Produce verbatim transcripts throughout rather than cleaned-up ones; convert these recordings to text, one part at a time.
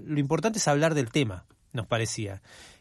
lo importante es hablar del tema, nos parecía.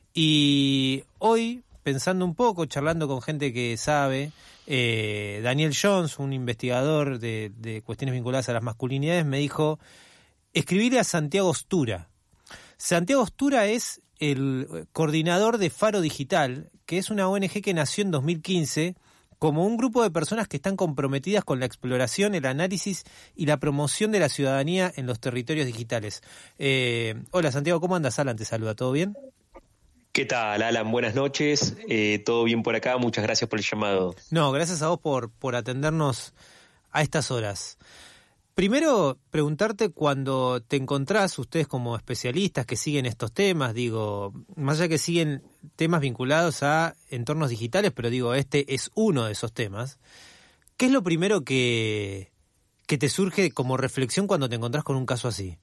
Y hoy, pensando un poco, charlando con gente que sabe, eh, Daniel Jones, un investigador de, de cuestiones vinculadas a las masculinidades, me dijo, escribirle a Santiago Stura. Santiago Stura es el coordinador de Faro Digital, que es una O N Ge que nació en dos mil quince como un grupo de personas que están comprometidas con la exploración, el análisis y la promoción de la ciudadanía en los territorios digitales. Eh, hola Santiago, ¿cómo andas? Alan te saluda, ¿todo bien? ¿Qué tal, Alan? Buenas noches. Eh, ¿Todo bien por acá? Muchas gracias por el llamado. No, gracias a vos por, por atendernos a estas horas. Primero, preguntarte cuando te encontrás, ustedes como especialistas que siguen estos temas, digo, más allá que siguen temas vinculados a entornos digitales, pero digo, este es uno de esos temas, ¿qué es lo primero que, que te surge como reflexión cuando te encontrás con un caso así?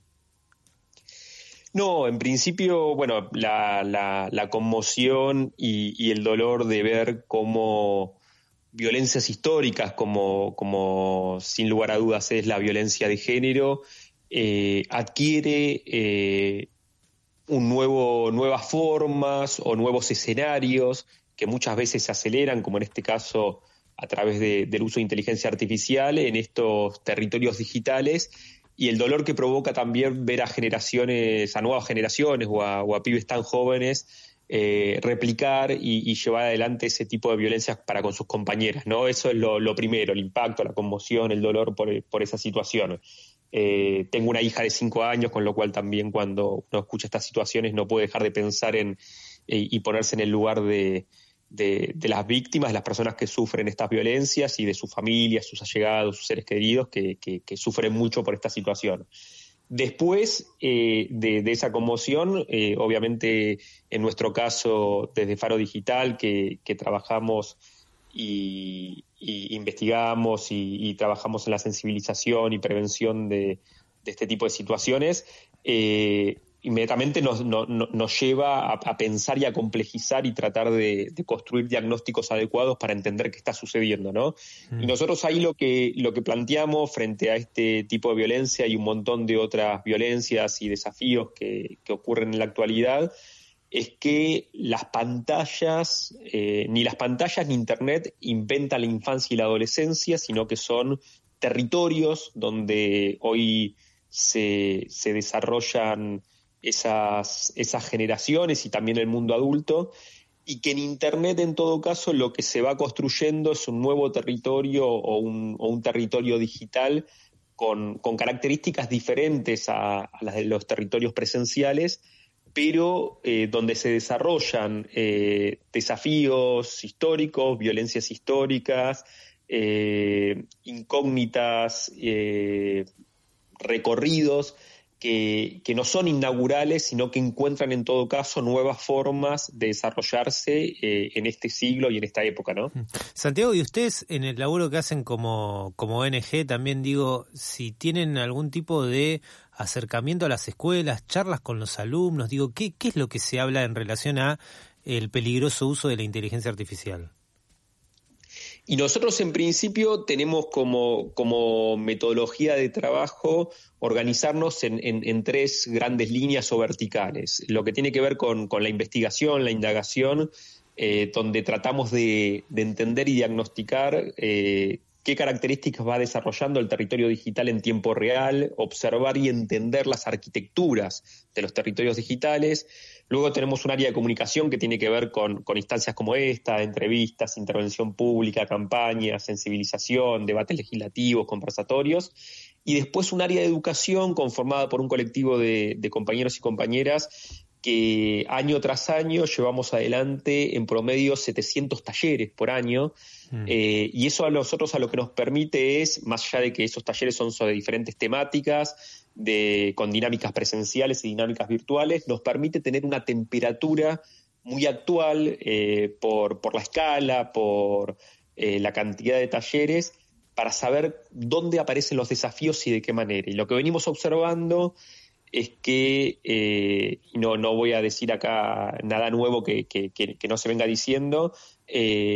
No, en principio, bueno, la, la, la conmoción y, y el dolor de ver cómo violencias históricas, como, como sin lugar a dudas es la violencia de género, eh, adquiere eh, un nuevo, nuevas formas o nuevos escenarios que muchas veces se aceleran, como en este caso a través de, del uso de inteligencia artificial en estos territorios digitales, y el dolor que provoca también ver a generaciones, a nuevas generaciones o a, o a pibes tan jóvenes eh, replicar y, y llevar adelante ese tipo de violencias para con sus compañeras, ¿no? Eso es lo, lo primero, el impacto, la conmoción, el dolor por, por esa situación. Eh, tengo una hija de cinco años, con lo cual también cuando uno escucha estas situaciones no puede dejar de pensar en eh, y ponerse en el lugar de, de, de las víctimas, de las personas que sufren estas violencias y de sus familias, sus allegados, sus seres queridos que, que, que sufren mucho por esta situación. Después eh, de, de esa conmoción, eh, obviamente en nuestro caso desde Faro Digital, que, que trabajamos y, y investigamos y, y trabajamos en la sensibilización y prevención de, de este tipo de situaciones, eh, inmediatamente nos, no, no, nos lleva a, a pensar y a complejizar y tratar de, de construir diagnósticos adecuados para entender qué está sucediendo, ¿no? Mm. Y nosotros ahí lo que, lo que planteamos frente a este tipo de violencia y un montón de otras violencias y desafíos que, que ocurren en la actualidad es que las pantallas, eh, ni las pantallas ni Internet inventan la infancia y la adolescencia, sino que son territorios donde hoy se, se desarrollan esas, esas generaciones y también el mundo adulto, y que en Internet en todo caso lo que se va construyendo es un nuevo territorio o un, o un territorio digital con, con características diferentes a, a las de los territorios presenciales, pero eh, donde se desarrollan eh, desafíos históricos, violencias históricas, eh, incógnitas, eh, recorridos que, que no son inaugurales, sino que encuentran en todo caso nuevas formas de desarrollarse eh, en este siglo y en esta época, ¿no? Santiago, y ustedes en el laburo que hacen como, como O N Ge, también digo, si tienen algún tipo de acercamiento a las escuelas, charlas con los alumnos, digo, ¿qué, qué es lo que se habla en relación a el peligroso uso de la inteligencia artificial? Y nosotros en principio tenemos como, como metodología de trabajo organizarnos en, en, en tres grandes líneas o verticales. Lo que tiene que ver con, con la investigación, la indagación, eh, donde tratamos de, de entender y diagnosticar eh, qué características va desarrollando el territorio digital en tiempo real, observar y entender las arquitecturas de los territorios digitales. Luego tenemos un área de comunicación que tiene que ver con, con instancias como esta, entrevistas, intervención pública, campañas, sensibilización, debates legislativos, conversatorios. Y después un área de educación conformada por un colectivo de, de compañeros y compañeras que año tras año llevamos adelante en promedio setecientos talleres por año. Mm. Eh, y eso a nosotros a lo que nos permite es, más allá de que esos talleres son sobre diferentes temáticas, de, con dinámicas presenciales y dinámicas virtuales, nos permite tener una temperatura muy actual eh, por, por la escala, por eh, la cantidad de talleres, para saber dónde aparecen los desafíos y de qué manera. Y lo que venimos observando es que, eh, no, no voy a decir acá nada nuevo que, que, que, que no se venga diciendo, eh,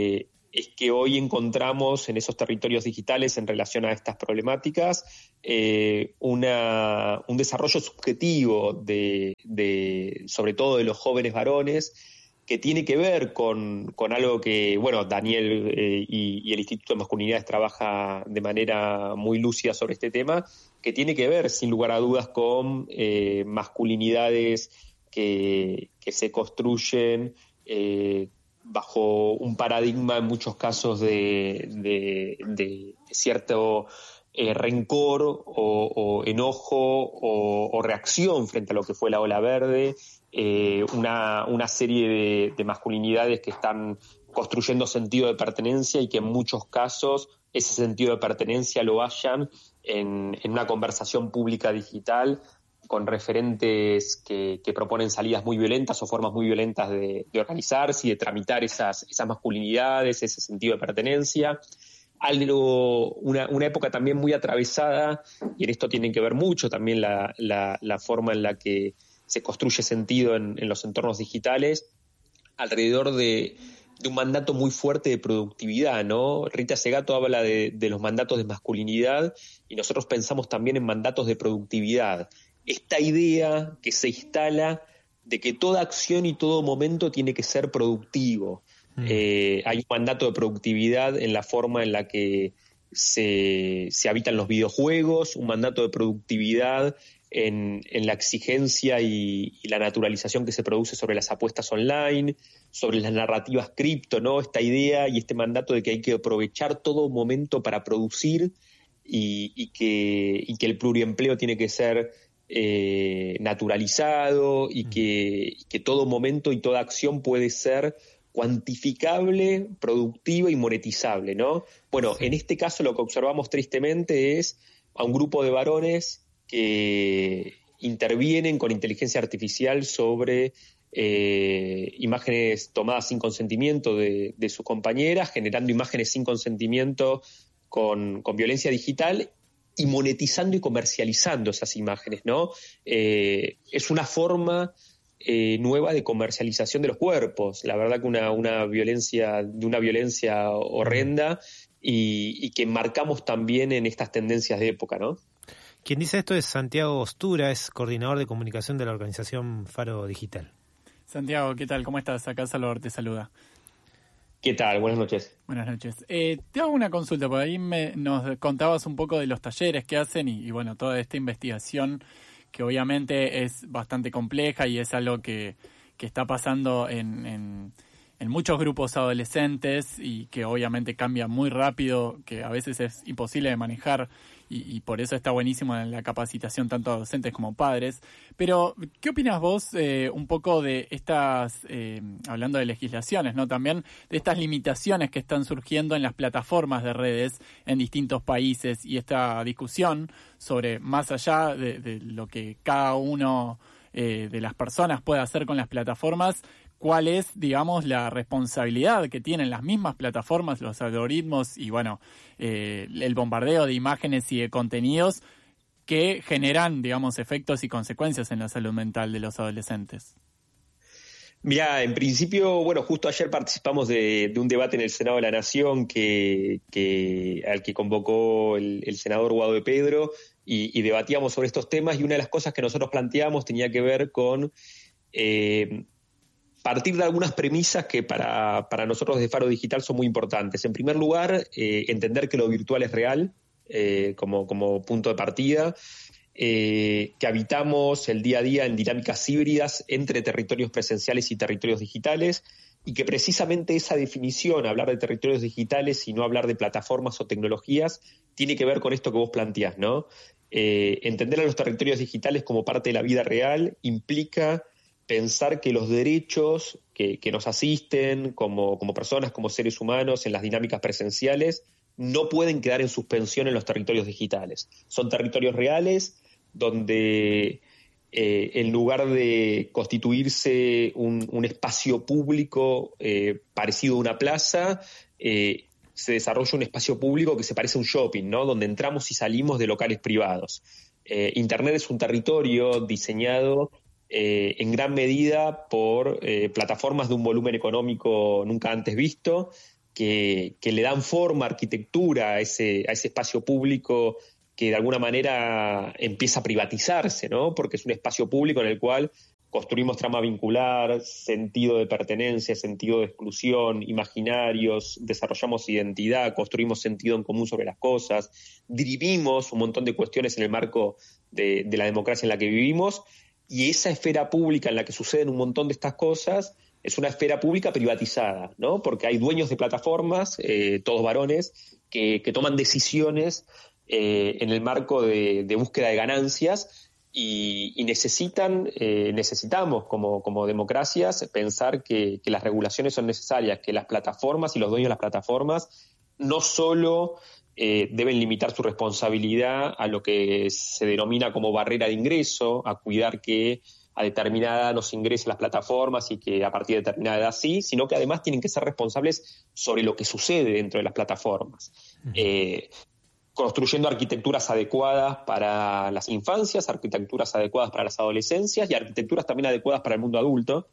es que hoy encontramos en esos territorios digitales en relación a estas problemáticas eh, una, un desarrollo subjetivo de, de, sobre todo de los jóvenes varones, que tiene que ver con, con algo que, bueno, Daniel eh, y, y el Instituto de Masculinidades trabaja de manera muy lúcida sobre este tema, que tiene que ver, sin lugar a dudas, con eh, masculinidades que, que se construyen eh, bajo un paradigma en muchos casos de, de, de cierto eh, rencor o, o enojo o, o reacción frente a lo que fue la ola verde, eh, una, una serie de, de masculinidades que están construyendo sentido de pertenencia y que en muchos casos ese sentido de pertenencia lo hallan en, en una conversación pública digital con referentes que, que proponen salidas muy violentas o formas muy violentas de, de organizarse y de tramitar esas, esas masculinidades, ese sentido de pertenencia. Algo, una, una época también muy atravesada, y en esto tiene que ver mucho también la, la, la forma en la que se construye sentido en, en los entornos digitales, alrededor de, de un mandato muy fuerte de productividad, ¿no? Rita Segato habla de, de los mandatos de masculinidad y nosotros pensamos también en mandatos de productividad. Esta idea que se instala de que toda acción y todo momento tiene que ser productivo. Mm. Eh, hay un mandato de productividad en la forma en la que se, se habitan los videojuegos, un mandato de productividad en, en la exigencia y, y la naturalización que se produce sobre las apuestas online, sobre las narrativas cripto, ¿no? Esta idea y este mandato de que hay que aprovechar todo momento para producir y, y, que, y que el pluriempleo tiene que ser Eh, naturalizado y que, y que todo momento y toda acción puede ser cuantificable, productiva y monetizable, ¿no? Bueno, en este caso lo que observamos tristemente es a un grupo de varones que intervienen con inteligencia artificial sobre eh, imágenes tomadas sin consentimiento de, de sus compañeras, generando imágenes sin consentimiento con, con violencia digital y monetizando y comercializando esas imágenes, ¿no? Eh, es una forma eh, nueva de comercialización de los cuerpos, la verdad que una, una violencia, de una violencia horrenda y, y que marcamos también en estas tendencias de época, ¿no? Quien dice esto es Santiago Ostura, es coordinador de comunicación de la organización Faro Digital. Santiago, ¿qué tal? ¿Cómo estás? Acá Salvador te saluda. ¿Qué tal? Buenas noches. Buenas noches. Eh, te hago una consulta, por ahí me, nos contabas un poco de los talleres que hacen y, y bueno, toda esta investigación que obviamente es bastante compleja y es algo que, que está pasando en, en, en muchos grupos adolescentes y que obviamente cambia muy rápido, que a veces es imposible de manejar y, y por eso está buenísimo en la capacitación tanto a docentes como padres. Pero, ¿qué opinas vos eh, un poco de estas, eh, hablando de legislaciones, ¿no? También de estas limitaciones que están surgiendo en las plataformas de redes en distintos países y esta discusión sobre más allá de, de lo que cada uno eh, de las personas puede hacer con las plataformas, cuál es, digamos, la responsabilidad que tienen las mismas plataformas, los algoritmos y, bueno, eh, el bombardeo de imágenes y de contenidos que generan, digamos, efectos y consecuencias en la salud mental de los adolescentes. Mirá, en principio, bueno, justo ayer participamos de, de un debate en el Senado de la Nación que, que al que convocó el, el senador Guado de Pedro y, y debatíamos sobre estos temas y una de las cosas que nosotros planteamos tenía que ver con eh, partir de algunas premisas que para, para nosotros de Faro Digital son muy importantes. En primer lugar, eh, entender que lo virtual es real eh, como, como punto de partida, eh, que habitamos el día a día en dinámicas híbridas entre territorios presenciales y territorios digitales y que precisamente esa definición, hablar de territorios digitales y no hablar de plataformas o tecnologías, tiene que ver con esto que vos planteás, ¿no? Eh, entender a los territorios digitales como parte de la vida real implica pensar que los derechos que, que nos asisten como, como personas, como seres humanos en las dinámicas presenciales, no pueden quedar en suspensión en los territorios digitales. Son territorios reales donde eh, en lugar de constituirse un, un espacio público eh, parecido a una plaza, eh, se desarrolla un espacio público que se parece a un shopping, ¿no? Donde entramos y salimos de locales privados. Eh, Internet es un territorio diseñado Eh, en gran medida por eh, plataformas de un volumen económico nunca antes visto, que, que le dan forma, arquitectura a ese, a ese espacio público que de alguna manera empieza a privatizarse, ¿no? Porque es un espacio público en el cual construimos trama vincular, sentido de pertenencia, sentido de exclusión, imaginarios, desarrollamos identidad, construimos sentido en común sobre las cosas, dirimimos un montón de cuestiones en el marco de, de la democracia en la que vivimos, y esa esfera pública en la que suceden un montón de estas cosas es una esfera pública privatizada, ¿no? Porque hay dueños de plataformas, eh, todos varones, que, que toman decisiones eh, en el marco de, de búsqueda de ganancias. Y, y necesitan, eh, necesitamos como, como democracias pensar que, que las regulaciones son necesarias, que las plataformas y los dueños de las plataformas no solo eh, deben limitar su responsabilidad a lo que se denomina como barrera de ingreso, a cuidar que a determinada edad no se ingrese a las plataformas y que a partir de determinada edad sí, sino que además tienen que ser responsables sobre lo que sucede dentro de las plataformas. Uh-huh. Eh, construyendo arquitecturas adecuadas para las infancias, arquitecturas adecuadas para las adolescencias y arquitecturas también adecuadas para el mundo adulto.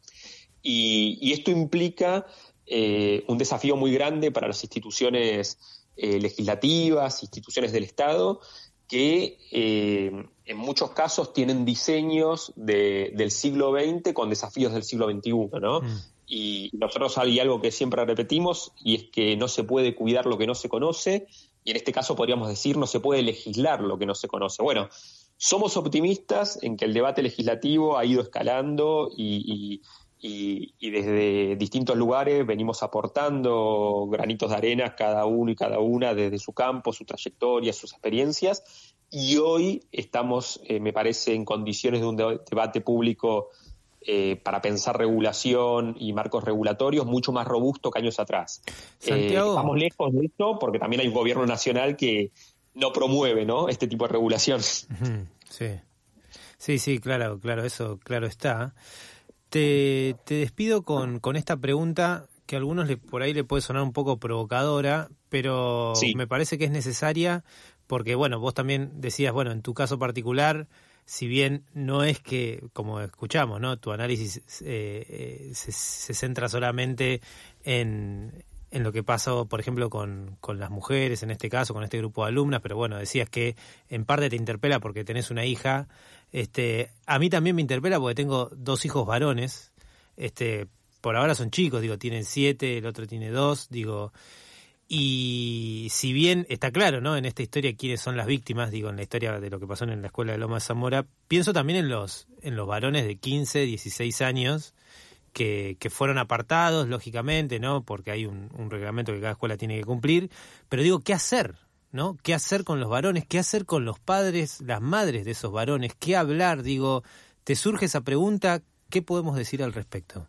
Y, y esto implica eh, un desafío muy grande para las instituciones eh, legislativas, instituciones del Estado, que eh, en muchos casos tienen diseños de, del siglo veinte con desafíos del siglo veintiuno, ¿no? Mm. Y nosotros hay algo que siempre repetimos, y es que no se puede cuidar lo que no se conoce, y en este caso podríamos decir no se puede legislar lo que no se conoce. Bueno, somos optimistas en que el debate legislativo ha ido escalando y, y, y, y desde distintos lugares venimos aportando granitos de arena cada uno y cada una desde su campo, su trayectoria, sus experiencias, y hoy estamos, eh, me parece, en condiciones de un de- debate público Eh, para pensar regulación y marcos regulatorios mucho más robusto que años atrás. Santiago. Eh, estamos lejos de esto porque también hay un gobierno nacional que no promueve, ¿no?, este tipo de regulación. Sí, sí, sí, claro, claro, eso claro está. Te, te despido con, con esta pregunta que a algunos le, por ahí le puede sonar un poco provocadora, pero sí, me parece que es necesaria porque, bueno, vos también decías, bueno, en tu caso particular, si bien no es que, como escuchamos, ¿no?, tu análisis eh, eh, se, se centra solamente en, en lo que pasó, por ejemplo, con, con las mujeres, en este caso, con este grupo de alumnas, pero bueno, decías que en parte te interpela porque tenés una hija. Este, a mí también me interpela porque tengo dos hijos varones, este, por ahora son chicos, digo, tienen siete, el otro tiene dos, digo... Y si bien está claro, ¿no?, en esta historia quiénes son las víctimas, digo, en la historia de lo que pasó en la escuela de Loma de Zamora, pienso también en los en los varones de quince, dieciséis años que, que fueron apartados, lógicamente, ¿no?, porque hay un, un reglamento que cada escuela tiene que cumplir, pero digo, ¿qué hacer?, ¿no? ¿Qué hacer con los varones? ¿Qué hacer con los padres, las madres de esos varones? ¿Qué hablar? Digo, ¿te surge esa pregunta? ¿Qué podemos decir al respecto?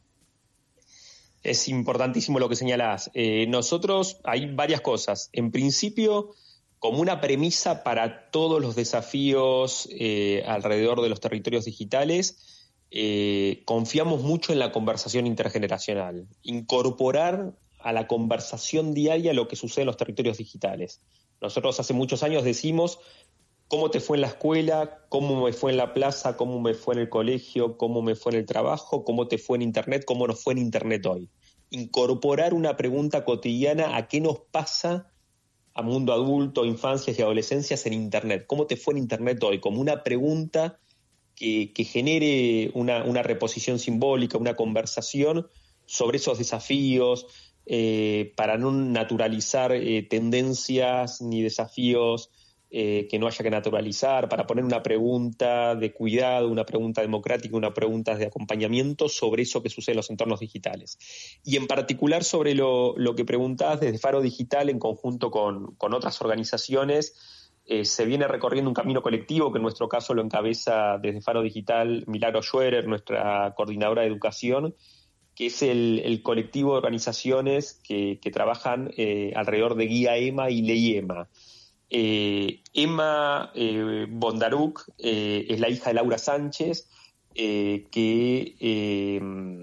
Es importantísimo lo que señalás. Eh, nosotros, hay varias cosas. En principio, como una premisa para todos los desafíos eh, alrededor de los territorios digitales, eh, confiamos mucho en la conversación intergeneracional. Incorporar a la conversación diaria lo que sucede en los territorios digitales. Nosotros hace muchos años decimos cómo te fue en la escuela, cómo me fue en la plaza, cómo me fue en el colegio, cómo me fue en el trabajo, cómo te fue en Internet, cómo nos fue en Internet hoy. Incorporar una pregunta cotidiana a qué nos pasa a mundo adulto, infancias y adolescencias en Internet. ¿Cómo te fue en Internet hoy? Como una pregunta que, que genere una, una reposición simbólica, una conversación sobre esos desafíos, eh, para no naturalizar eh, tendencias ni desafíos Eh, que no haya que naturalizar, para poner una pregunta de cuidado, una pregunta democrática, una pregunta de acompañamiento sobre eso que sucede en los entornos digitales. Y en particular sobre lo, lo que preguntabas desde Faro Digital en conjunto con, con otras organizaciones, eh, se viene recorriendo un camino colectivo que en nuestro caso lo encabeza desde Faro Digital Milagro Schwerer, nuestra coordinadora de educación, que es el, el colectivo de organizaciones que, que trabajan eh, alrededor de Guía EMA y Ley EMA. Eh, Emma eh, Bondaruk eh, es la hija de Laura Sánchez, eh, que eh,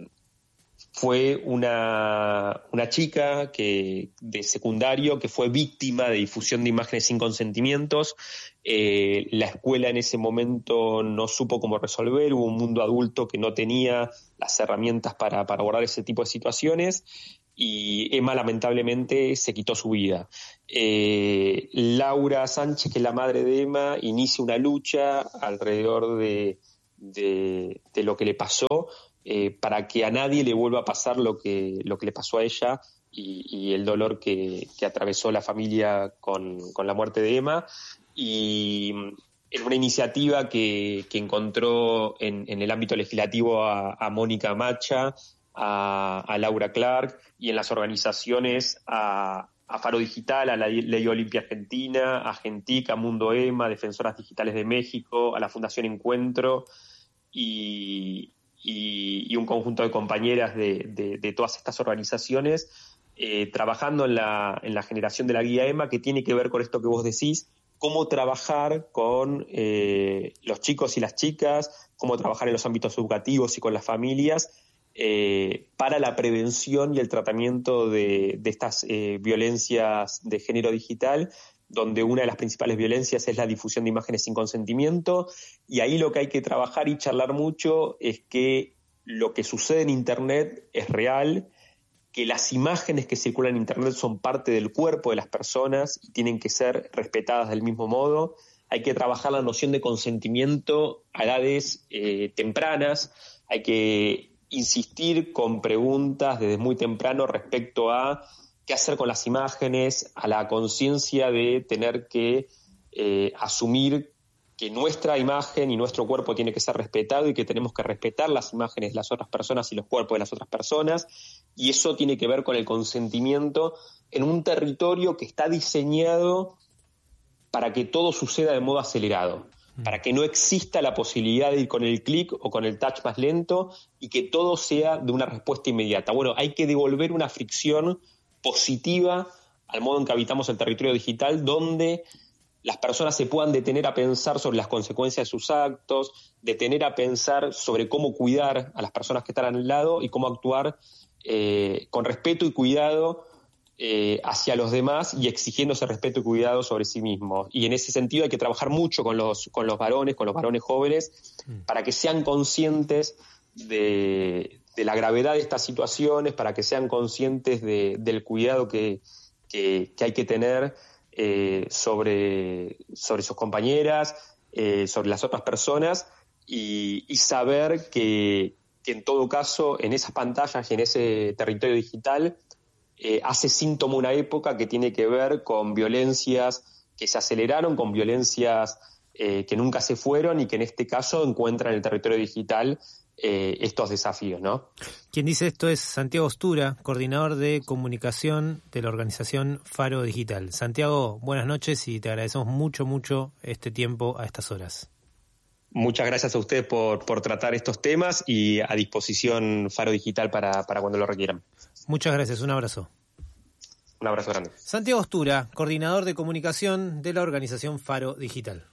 fue una, una chica que, de secundario que fue víctima de difusión de imágenes sin consentimientos. Eh, la escuela en ese momento no supo cómo resolver, hubo un mundo adulto que no tenía las herramientas para, para abordar ese tipo de situaciones. y Emma lamentablemente se quitó su vida. Eh, Laura Sánchez, que es la madre de Emma, inicia una lucha alrededor de, de, de lo que le pasó, eh, para que a nadie le vuelva a pasar lo que, lo que le pasó a ella y, y el dolor que, que atravesó la familia con, con la muerte de Emma. Y en una iniciativa que, que encontró en, en el ámbito legislativo a, a Mónica Macha, a, a Laura Clark, y en las organizaciones a, a Faro Digital, a la Ley Olimpia Argentina, a Gentic, a Mundo Emma, Defensoras Digitales de México, a la Fundación Encuentro y, y, y un conjunto de compañeras de, de, de todas estas organizaciones, eh, trabajando en la, en la generación de la guía Emma, que tiene que ver con esto que vos decís, cómo trabajar con eh, los chicos y las chicas, cómo trabajar en los ámbitos educativos y con las familias, Eh, para la prevención y el tratamiento de, de estas eh, violencias de género digital, donde una de las principales violencias es la difusión de imágenes sin consentimiento. Y ahí lo que hay que trabajar y charlar mucho es que lo que sucede en Internet es real, que las imágenes que circulan en Internet son parte del cuerpo de las personas y tienen que ser respetadas del mismo modo. Hay que trabajar la noción de consentimiento a edades eh, tempranas, hay que insistir con preguntas desde muy temprano respecto a qué hacer con las imágenes, a la conciencia de tener que eh, asumir que nuestra imagen y nuestro cuerpo tiene que ser respetado y que tenemos que respetar las imágenes de las otras personas y los cuerpos de las otras personas, y eso tiene que ver con el consentimiento en un territorio que está diseñado para que todo suceda de modo acelerado, para que no exista la posibilidad de ir con el clic o con el touch más lento y que todo sea de una respuesta inmediata. Bueno, hay que devolver una fricción positiva al modo en que habitamos el territorio digital, donde las personas se puedan detener a pensar sobre las consecuencias de sus actos, detener a pensar sobre cómo cuidar a las personas que están al lado y cómo actuar eh, con respeto y cuidado Eh, hacia los demás y exigiendo ese respeto y cuidado sobre sí mismos. Y en ese sentido hay que trabajar mucho con los, con los varones, con los varones jóvenes, para que sean conscientes de, de la gravedad de estas situaciones, para que sean conscientes de, del cuidado que, que, que hay que tener eh, sobre, sobre sus compañeras, eh, sobre las otras personas, y, y saber que, que en todo caso en esas pantallas y en ese territorio digital Eh, hace síntoma una época que tiene que ver con violencias que se aceleraron, con violencias eh, que nunca se fueron y que en este caso encuentran en el territorio digital eh, estos desafíos, ¿no? Quien dice esto es Santiago Ostura, coordinador de comunicación de la organización Faro Digital. Santiago, buenas noches y te agradecemos mucho, mucho este tiempo a estas horas. Muchas gracias a ustedes por, por tratar estos temas y a disposición Faro Digital para, para cuando lo requieran. Muchas gracias, un abrazo. Un abrazo grande. Santiago Ostura, coordinador de comunicación de la organización Faro Digital.